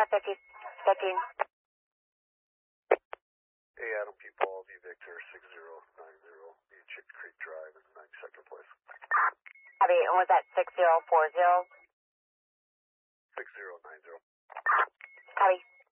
50, 15. Hey, Adam P. Paul, V Victor 6090, Chip Creek Drive in 92nd Place. Copy, and was that 6040? 6090. Copy.